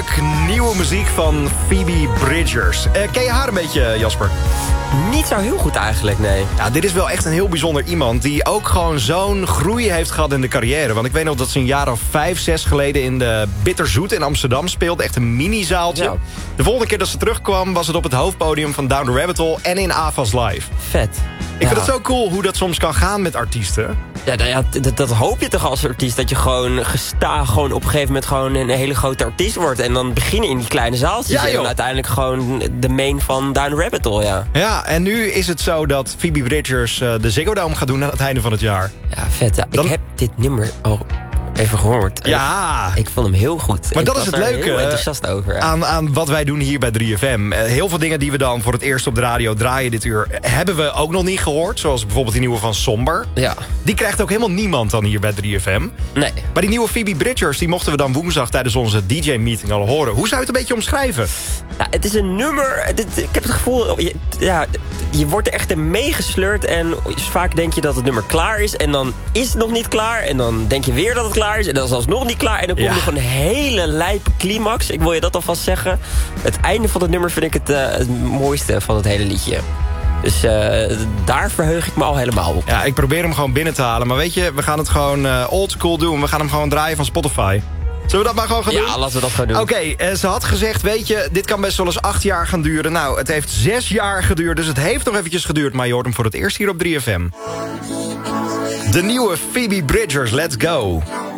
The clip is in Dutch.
Heerlijk nieuwe muziek van Phoebe Bridgers. Ken je haar een beetje, Jasper? Niet zo heel goed eigenlijk, nee. Ja, dit is wel echt een heel bijzonder iemand... die ook gewoon zo'n groei heeft gehad in de carrière. Want ik weet nog dat ze een jaar of 5, 6 geleden... in de Bitterzoet in Amsterdam speelde. Echt een mini-zaaltje. Ja. De volgende keer dat ze terugkwam... was het op het hoofdpodium van Down the Rabbit Hole... en in Avas Live. Vet. Ik vind het zo cool hoe dat soms kan gaan met artiesten. Ja, nou ja, dat hoop je toch als artiest. Dat je gewoon gestaag gewoon op een gegeven moment... gewoon een hele grote artiest wordt. En dan beginnen in die kleine zaaltjes. Ja, en uiteindelijk gewoon de main van Down the Rabbit Hole, ja. Ja, en nu is het zo dat Phoebe Bridgers de Ziggo Dome gaat doen aan het einde van het jaar. Ja, vet. Ja. Ik heb dit nummer al even gehoord. Ja. Ik vond hem heel goed. Maar dat is het leuke. Ik ben heel enthousiast over. Ja. Aan wat wij doen hier bij 3FM. Heel veel dingen die we dan voor het eerst op de radio draaien dit uur... hebben we ook nog niet gehoord. Zoals bijvoorbeeld die nieuwe van Somber. Ja. Die krijgt ook helemaal niemand dan hier bij 3FM. Nee. Maar die nieuwe Phoebe Bridgers... die mochten we dan woensdag tijdens onze DJ-meeting al horen. Hoe zou je het een beetje omschrijven? Ja, het is een nummer... Ik heb het gevoel... Je wordt er echt in meegesleurd. En vaak denk je dat het nummer klaar is. En dan is het nog niet klaar. En dan denk je weer dat het klaar is. En dan is het alsnog niet klaar. En dan komt er nog een hele lijpe climax. Ik wil je dat alvast zeggen. Het einde van het nummer vind ik het mooiste van het hele liedje. Dus daar verheug ik me al helemaal op. Ja, ik probeer hem gewoon binnen te halen. Maar weet je, we gaan het gewoon old school doen. We gaan hem gewoon draaien van Spotify. Zullen we dat maar gewoon gaan doen? Ja, laten we dat gaan doen. Oké, ze had gezegd, weet je, dit kan best wel eens 8 jaar gaan duren. Nou, het heeft 6 jaar geduurd, dus het heeft nog eventjes geduurd. Maar je hoort hem voor het eerst hier op 3FM. De nieuwe Phoebe Bridgers, let's go.